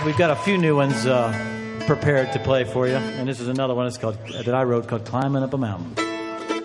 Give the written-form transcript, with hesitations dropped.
we've got a few new ones prepared to play for you, and this is another one that I wrote called "Climbing Up a Mountain."